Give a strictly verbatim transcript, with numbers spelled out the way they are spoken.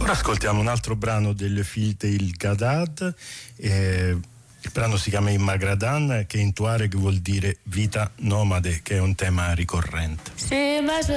Ora ascoltiamo un altro brano del Filte il Gadad, eh, il brano si chiama Imagradan, che in Tuareg vuol dire vita nomade, che è un tema ricorrente.